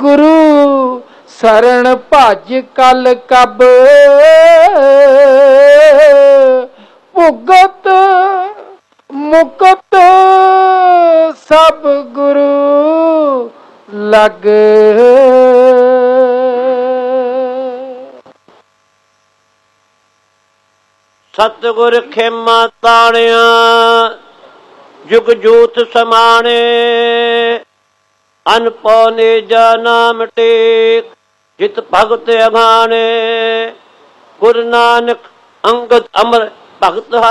ਗੁਰੂ ਸਰਣ ਭਜ ਕਲ ਕਬ ਭੁਗਤ ਮੁਕਤ ਸਭ ਗੁਰੂ ਲਗ। ਸਤਿਗੁਰ ਖੇਮਾ ਤਾਣਿਆ ਜੁਗ ਜੂਤ ਸਮਾਣੇ ਅਨਪਉ ਨੇਜਾ ਨਾਮ ਟੇਕ ਜਿਤ ਭਗਤ ਅਗਾਣੇ। ਗੁਰੂ ਨਾਨਕ ਅੰਗਦ ਅਮਰ ਭਗਤ